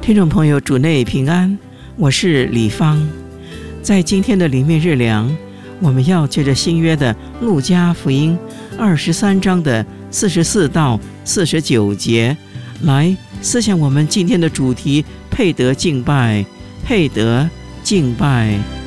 听众朋友，主内平安，我是李芳。在今天的灵命日粮，我们要借着新约的路加福音23章的44到49节来思想我们今天的主题：配得敬拜，配得敬拜。